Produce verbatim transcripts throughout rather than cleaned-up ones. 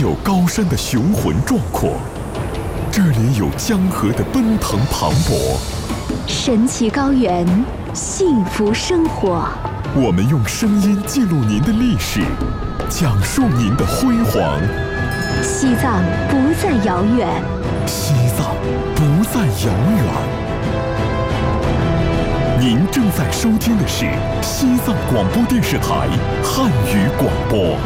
有高山的雄浑壮阔，这里有江河的奔腾磅礴。 神奇高原，幸福生活。 我们用声音记录您的历史，讲述您的辉煌。 西藏不再遥远， 西藏不再遥远。您正在收听的是西藏广播电视台汉语广播。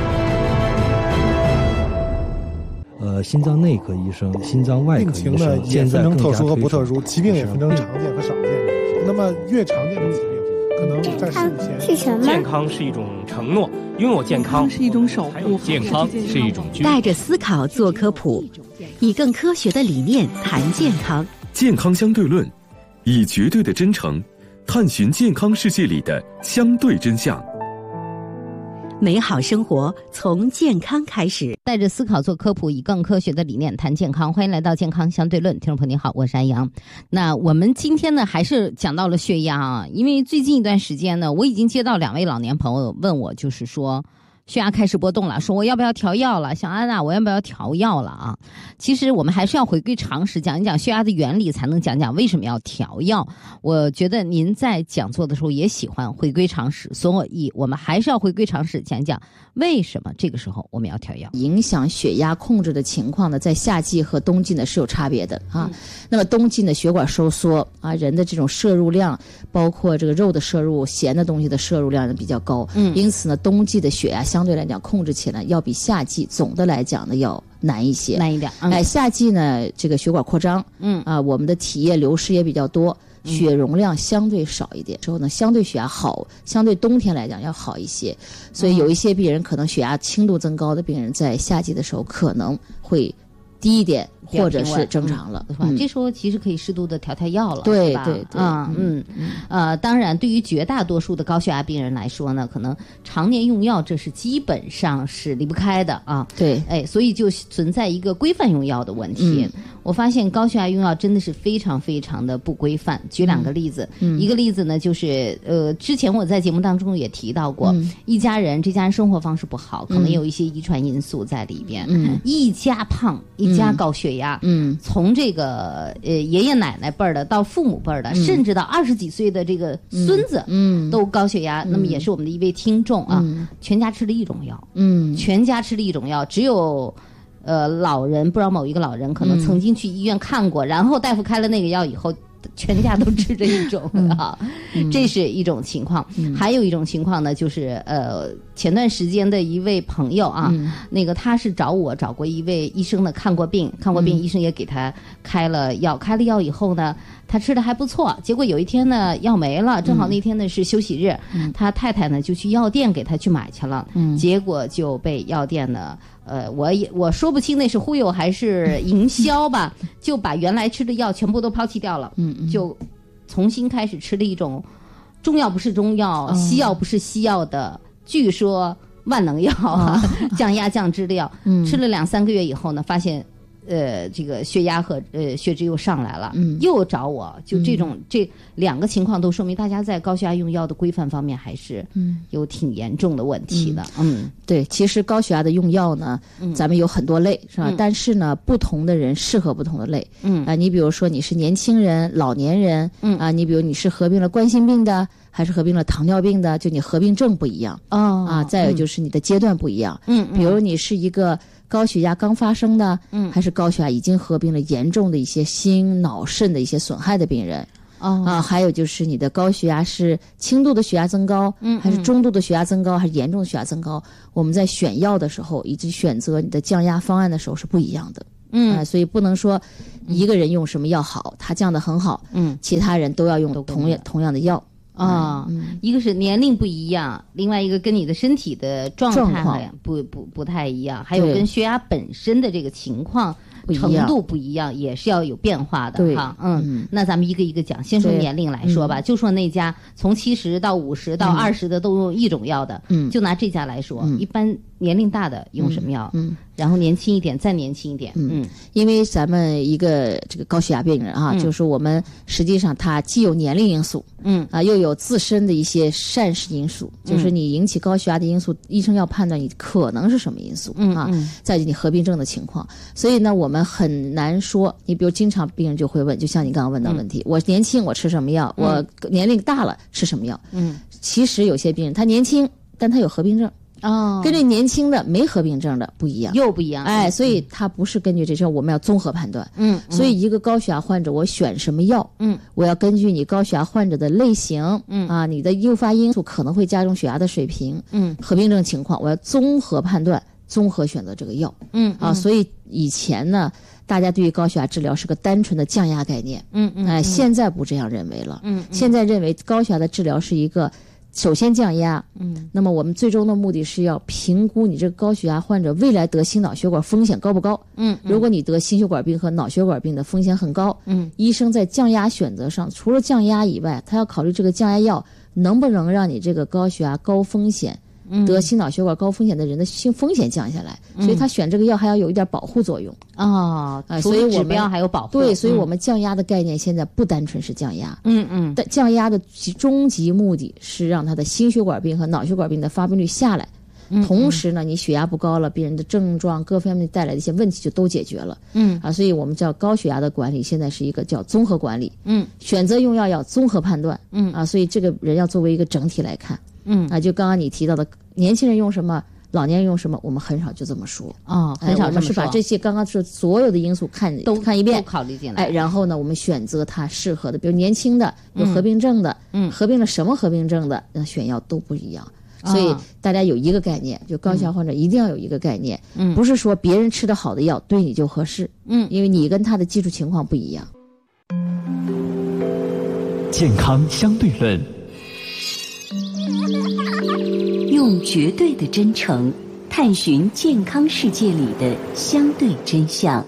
呃，心脏内科医生、心脏外科医生， 病情呢也分成特殊和不特殊，疾病也分成常见和少见。那么越常见的疾病，可能在十五前。 是什么？ 健康是一种承诺，拥有健康是一种守护， 健康是一种居。 带着思考做科普，以更科学的理念谈健康。 健康相对论，以绝对的真诚探寻健康世界里的相对真相。 美好生活从健康开始， 带着思考做科普，以更科学的理念谈健康。欢迎来到健康相对论，听众朋友你好，我是安阳。那我们今天呢，还是讲到了血压啊，因为最近一段时间呢，我已经接到两位老年朋友问我，就是说血压开始波动了，说我要不要调药了？小安娜，我要不要调药了啊？其实我们还是要回归常识，讲一讲血压的原理，才能讲讲为什么要调药。我觉得您在讲座的时候也喜欢回归常识，所以我们还是要回归常识，讲一讲为什么这个时候我们要调药。 影响血压控制的情况呢，在夏季和冬季呢是有差别的啊。嗯、那么冬季呢，血管收缩啊，人的这种摄入量，包括这个肉的摄入、咸的东西的摄入量呢比较高，嗯，因此呢，冬季的血压相对来讲控制起来要比夏季总的来讲呢要难一些， 难一点。嗯、 哎，夏季呢，这个血管扩张，嗯啊，我们的体液流失也比较多，血容量相对少一点，之后呢，相对血压好，相对冬天来讲要好一些。所以有一些病人可能血压轻度增高的病人，在夏季的时候可能会低一点，或者是正常了， 是吧？这时候其实可以适度的调调药了， 对对对， 啊嗯呃，当然，对于绝大多数的高血压病人来说呢，可能常年用药这是基本上是离不开的啊。 对， 哎，所以就存在一个规范用药的问题。嗯、我发现高血压用药真的是非常非常的不规范。举两个例子，嗯、一个例子呢就是呃，之前我在节目当中也提到过，嗯、一家人这家人生活方式不好，可能有一些遗传因素在里边，嗯、一家胖一家高血压。 嗯， 从这个呃爷爷奶奶辈儿的到父母辈儿的，嗯、甚至到二十几岁的这个孙子，嗯，都高血压。嗯、那么也是我们的一位听众啊，嗯、全家吃了一种药，嗯，全家吃了一种药，只有呃老人不知道某一个老人可能曾经去医院看过，嗯、然后大夫开了那个药以后。全家都吃这一种啊，嗯、这是一种情况。嗯、还有一种情况呢，就是呃，前段时间的一位朋友啊，嗯、那个他是找我找过一位医生呢，看过病，看过病，嗯、医生也给他开了药，开了药以后呢，他吃的还不错。结果有一天呢，药没了，正好那天呢是休息日，嗯、他太太呢就去药店给他去买去了，嗯、结果就被药店呢。呃，我也我说不清那是忽悠还是营销吧，就把原来吃的药全部都抛弃掉了，嗯嗯，就重新开始吃了一种中药不是中药，哦、西药不是西药的，据说万能药啊，哦、降压降脂的药，嗯、吃了两三个月以后呢，发现。呃，这个血压和呃血脂又上来了，嗯，又找我，就这种、嗯、这两个情况都说明大家在高血压用药的规范方面还是有挺严重的问题的。嗯， 嗯对，其实高血压的用药呢，嗯、咱们有很多类，是吧？嗯、但是呢，不同的人适合不同的类。嗯啊，你比如说你是年轻人、老年人，嗯啊，你比如你是合并了冠心病的。还是合并了糖尿病的，就你合并症不一样哦啊，再有就是你的阶段不一样，嗯，比如你是一个高血压刚发生的，嗯，还是高血压已经合并了严重的一些心脑肾的一些损害的病人，哦啊，还有就是你的高血压是轻度的血压增高，嗯，还是中度的血压增高，还是严重的血压增高，我们在选药的时候以及选择你的降压方案的时候是不一样的。嗯、啊，所以不能说一个人用什么药好，他降得很好，嗯，其他人都要用同样同样的药。 啊、嗯，一个是年龄不一样，另外一个跟你的身体的状态不不不太一样，还有跟血压本身的这个情况程度不一样，也是要有变化的哈。嗯，嗯那咱们一个一个讲，先说年龄来说吧，就说那家从七十到五十到二十的都用一种药的，嗯，就拿这家来说，嗯、一般年龄大的用什么药？嗯， 然后年轻一点，再年轻一点。 嗯，因为咱们一个这个高血压病人啊，嗯、就是我们实际上他既有年龄因素，嗯啊，又有自身的一些膳食因素，嗯、就是你引起高血压的因素，医生要判断你可能是什么因素、嗯、啊，嗯、再就你合并症的情况。所以呢，我们很难说，你比如经常病人就会问，就像你刚刚问到问题，嗯、我年轻我吃什么药？嗯、我年龄大了吃什么药？嗯，其实有些病人他年轻，但他有合并症。哦，跟这年轻的没合并症的不一样， 又不一样。 哎，所以它不是根据这些，我们要综合判断。嗯，所以一个高血压患者，我选什么药？嗯，我要根据你高血压患者的类型，嗯啊，你的诱发因素可能会加重血压的水平，嗯，合并症情况，我要综合判断，综合选择这个药。嗯啊，所以以前呢，大家对于高血压治疗是个单纯的降压概念。嗯嗯，哎，现在不这样认为了。嗯，现在认为高血压的治疗是一个。首先降压，嗯，那么我们最终的目的是要评估你这个高血压患者未来得心脑血管风险高不高，嗯，如果你得心血管病和脑血管病的风险很高，嗯，医生在降压选择上，除了降压以外，他要考虑这个降压药能不能让你这个高血压高风险。得心脑血管高风险的人的性风险降下来，嗯、所以他选这个药还要有一点保护作用啊、哦，所以指标还有保护。 对，所以我们降压的概念现在不单纯是降压，嗯嗯，但降压的终极目的是让他的心血管病和脑血管病的发病率下来，嗯、同时呢，你血压不高了，病人的症状各方面带来的一些问题就都解决了，嗯啊，所以我们叫高血压的管理现在是一个叫综合管理，嗯，选择用药要综合判断，嗯啊，所以这个人要作为一个整体来看。嗯啊，就刚刚你提到的，年轻人用什么，老年人用什么，我们很少就这么说啊、哦，很少这么说。 哎、我们是把这些刚刚说所有的因素看都看一遍， 都考虑进来。 哎，然后呢，我们选择他适合的，比如年轻的，有合并症的，嗯，合并了什么合并症的，那选药都不一样。所以大家有一个概念，就高血压患者一定要有一个概念，嗯，不是说别人吃的好的药对你就合适，嗯，因为你跟他的基础情况不一样。 健康相对论。 用绝对的真诚探寻健康世界里的相对真相。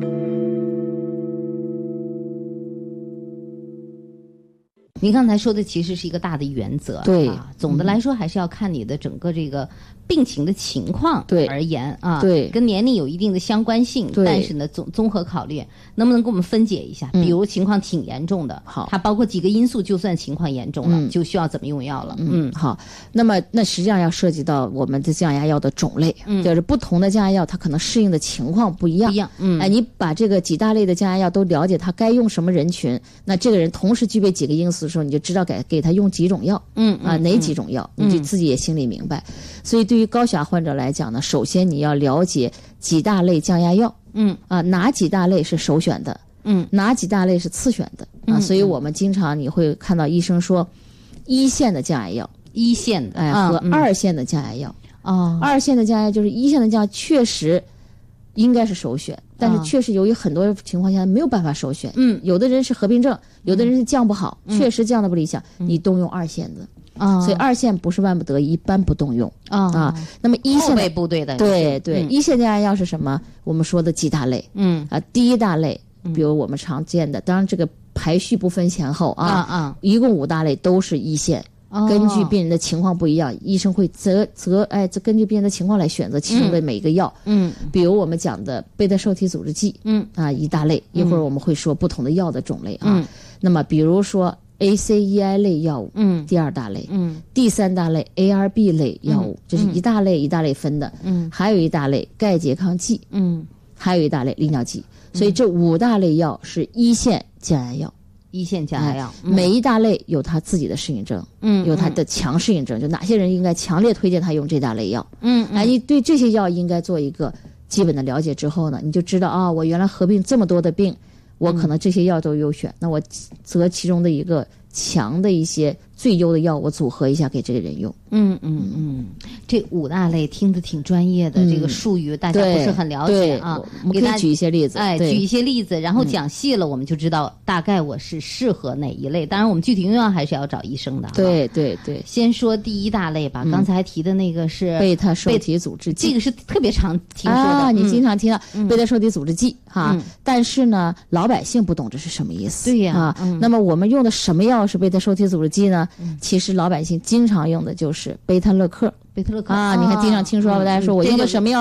您刚才说的其实是一个大的原则， 对啊，总的来说还是要看你的整个这个病情的情况而言啊， 对， 跟年龄有一定的相关性，但是呢，综综合考虑，能不能给我们分解一下？嗯、比如情况挺严重的，好，它包括几个因素，就算情况严重了，嗯、就需要怎么用药了？ 嗯，好，那么那实际上要涉及到我们的降压药的种类，嗯，就是不同的降压药，它可能适应的情况不一样， 不一样，嗯， 哎，你把这个几大类的降压药都了解，它该用什么人群，那这个人同时具备几个因素的时候，你就知道给给他用几种药，嗯啊，哪几种药，嗯、你就自己也心里明白。所以对于高血压患者来讲呢，首先你要了解几大类降压药，嗯啊，哪几大类是首选的，嗯，哪几大类是次选的啊？所以我们经常你会看到医生说，一线的降压药， 一线的哎和二线的降压药，哦，二线的降压就是一线的降压确实应该是首选，但是确实由于很多情况下没有办法首选，嗯，有的人是合并症，有的人是降不好，嗯、确实降的不理想，嗯、你动用二线的。啊，所以二线不是万不得已，一般不动用啊。啊，那么一线后备部队的， 对对，嗯、一线降压药是什么？我们说的几大类，嗯啊，第一大类，比如我们常见的，当然这个排序不分前后啊啊，一共五大类都是一线。哦、根据病人的情况不一样，医生会择择哎，根据病人的情况来选择其中的每一个药。嗯，比如我们讲的贝塔受体阻滞剂，嗯啊一大类，一会儿我们会说不同的药的种类啊。嗯、那么比如说 A C E I 类药物，嗯，第二大类，嗯，第三大类 A R B 类药物，这、嗯、是一大类一大类分的。嗯，还有一大类钙拮抗剂，嗯，还有一大类利尿剂。所以这五大类药是一线降压药。 一线降压药， 嗯、每一大类有他自己的适应症，嗯，有他的强适应症，就哪些人应该强烈推荐他用这大类药，嗯，哎，你对这些药应该做一个基本的了解之后呢，你就知道啊，我原来合并这么多的病，我可能这些药都优选，嗯、那我择其中的一个强的一些最优的药，我组合一下给这个人用。 嗯嗯嗯，这五大类听着挺专业的，嗯、这个术语大家不是很了解啊。 我们可以举一些例子， 哎，举一些例子，然后讲细了，我们就知道大概我是适合哪一类。当然，我们具体用药还是要找医生的。 对对对， 先说第一大类吧。嗯、刚才提的那个是贝塔受体阻滞剂， 这个是特别常听说的， 啊、你经常听到贝塔受体阻滞剂哈。嗯、但是呢，老百姓不懂这是什么意思。 对呀。 啊，嗯、那么我们用的什么药是贝塔受体阻滞剂呢？嗯、其实老百姓经常用的就是贝塔乐克。 贝塔乐克啊，你看经常听说大家说我用的什么药啊？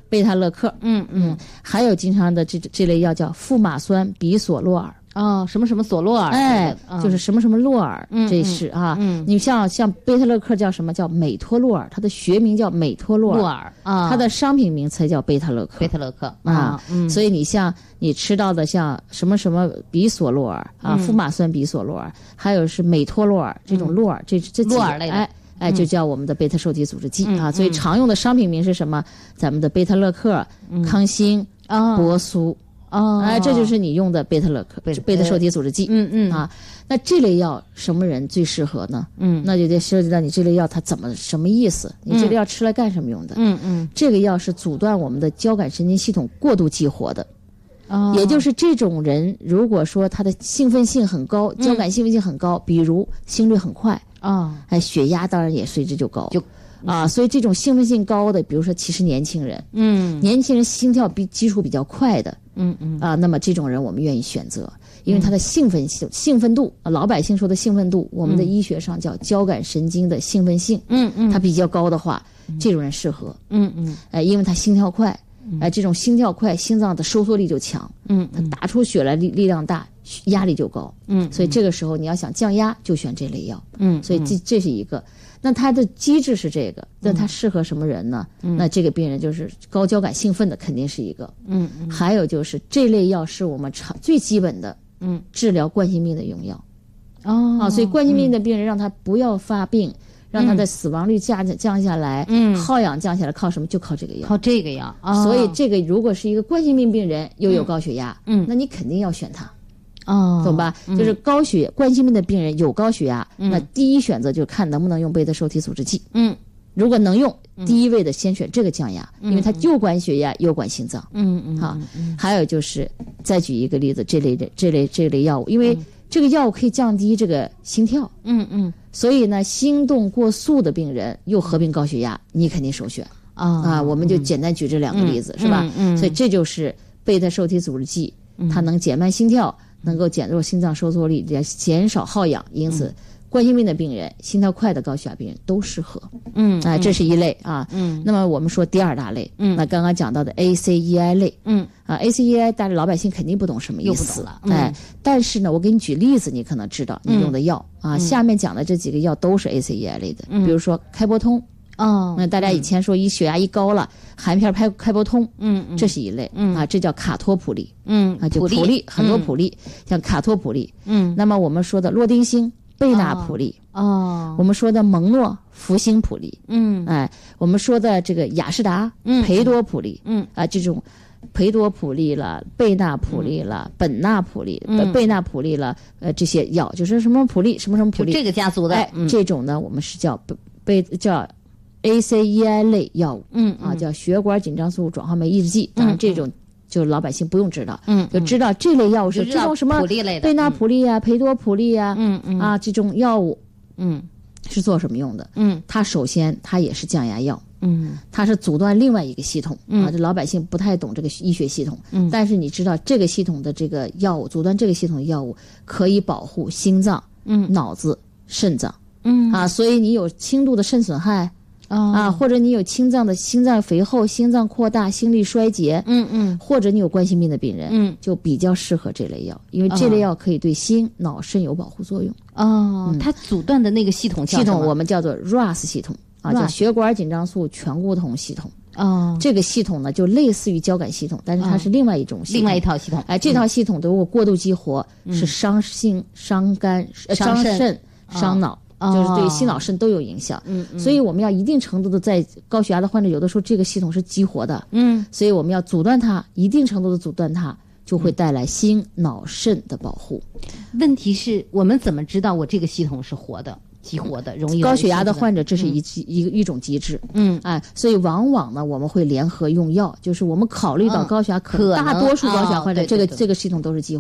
贝塔乐克， 嗯嗯， 还有经常的这这类药叫富马酸比索洛尔。 哦，什么什么索洛尔， 哎， 嗯、 就是什么什么洛尔， 嗯、 这是啊。 嗯， 你像像贝塔乐克叫什么叫美托洛尔，它的学名叫美托洛尔， 洛尔啊， 它的商品名才叫贝塔乐克。 贝塔乐克啊， 嗯、 所以你像你吃到的像什么什么比索洛尔啊， 嗯、 富马酸比索洛尔，还有是美托洛尔这种洛尔，这这洛尔类的， 哎哎，就叫我们的贝塔受体阻滞剂、 嗯、 啊。所以常用的商品名是什么？咱们的贝塔乐克、 嗯、 康欣、 啊、 博苏。 哦， 哎，这就是你用的贝塔乐克，贝塔受体阻滞剂。 嗯嗯啊，那这类药什么人最适合呢？ 嗯， 那就得涉及到你这类药它怎么什么意思？你这类药吃来干什么用的？ 嗯嗯， 这个药是阻断我们的交感神经系统过度激活的。 哦， 也就是这种人，如果说他的兴奋性很高，交感兴奋性很高，嗯、比如心率很快啊，哦、 哎，血压当然也随之就高。 就啊，所以这种兴奋性高的，比如说其实年轻人， 嗯， 年轻人心跳比基础比较快的， 嗯嗯啊，那么这种人我们愿意选择，因为他的兴奋性、兴奋度，老百姓说的兴奋度，我们的医学上叫交感神经的兴奋性， 嗯嗯， 它比较高的话，这种人适合， 嗯嗯， 哎，因为他心跳快，哎，这种心跳快，心脏的收缩力就强， 嗯， 他打出血来力力量大，压力就高， 嗯， 所以这个时候你要想降压，就选这类药， 嗯， 所以这这是一个。那它的机制是这个，那它适合什么人呢？嗯、那这个病人就是高交感兴奋的，肯定是一个。 嗯嗯。 还有就是这类药是我们常最基本的， 嗯， 治疗冠心病的用药。 哦。 啊，所以冠心病的病人让他不要发病，嗯、让他的死亡率降降下来， 嗯， 耗氧降下来，靠什么？就靠这个药。 靠这个药。哦、 所以这个如果是一个冠心病病人又有高血压， 嗯， 那你肯定要选它。 哦， 懂吧？ 嗯、 就是高血冠心病的病人有高血压， 嗯、 那第一选择就是看能不能用贝塔受体阻滞剂。 嗯， 如果能用，嗯、第一位的先选这个降压， 嗯、 因为它又管血压又管心脏。 嗯嗯， 好，还有就是再举一个例子，这类的这类这类药物，因为这个药物可以降低这个心跳。 嗯嗯， 所以呢，心动过速的病人又合并高血压，你肯定首选。 啊啊，我们就简单举这两个例子，是吧？ 嗯， 所以这就是贝塔受体阻滞剂，它能减慢心跳。能够减弱心脏收缩力，减少耗氧，因此，冠心病的病人、心跳快的高血压病人都适合。 嗯， 啊，这是一类啊。 嗯， 那么我们说第二大类， 嗯， 那刚刚讲到的 A C E I 类， 嗯， 啊 A C E I 大家老百姓肯定不懂什么意思， 又不懂了。 嗯、哎，但是呢，我给你举例子，你可能知道你用的药、 嗯、 啊。下面讲的这几个药都是 A C E I 类的， 嗯、 比如说开波通。 哦， 那大家以前说一血压一高了，含片开开波通， 嗯嗯， 这是一类， 嗯啊，这叫卡托普利， 嗯啊，就普利很多普利，像卡托普利， 嗯， 那么我们说的洛丁星、贝纳普利， 哦， 我们说的蒙诺、福星普利， 嗯， 哎，我们说的这个雅士达、培多普利， 嗯， 啊，这种培多普利了、贝纳普利了、本纳普利、贝纳普利了，呃，这些药就是什么普利，什么什么普利， 这个家族的， 哎，这种呢，我们是叫贝叫。A C E I 类药物， 嗯啊，叫血管紧张素转化酶抑制剂。当然，这种就老百姓不用知道， 嗯， 就知道这类药物是这种什么贝纳普利啊、培多普利啊， 嗯嗯啊，这种药物， 嗯， 是做什么用的？ 嗯， 它首先它也是降压药， 嗯， 它是阻断另外一个系统啊，这老百姓不太懂这个医学系统， 嗯， 但是你知道这个系统的这个药物，阻断这个系统的药物可以保护心脏、 嗯、 脑子、肾脏， 嗯啊，所以你有轻度的肾损害。 哦、 啊，或者你有心脏的心脏肥厚、心脏扩大、心力衰竭， 嗯嗯， 或者你有冠心病的病人， 嗯， 就比较适合这类药，因为这类药可以对心、脑、肾有保护作用。 哦，嗯、它阻断的那个系统叫系统我们叫做 R A S 系统啊，叫血管紧张素醛固酮系统。 哦， 这个系统呢就类似于交感系统，但是它是另外一种系统， 另外一套系统。 哎，这套系统如果过度激活，嗯、是伤心、伤肝、伤肾、伤脑。 哦、 就是对心脑肾都有影响， 嗯嗯， 所以我们要一定程度的在高血压的患者，有的时候这个系统是激活的， 嗯， 所以我们要阻断它，一定程度的阻断它，就会带来心脑肾的保护。 问题是我们怎么知道我这个系统是活的？激活的容易高血压的患者，这是一、嗯、一个一种机制， 嗯， 哎，所以往往呢，我们会联合用药，就是我们考虑到高血压可能大多数高血压患者， 嗯哦、 这个这个系统都是激活。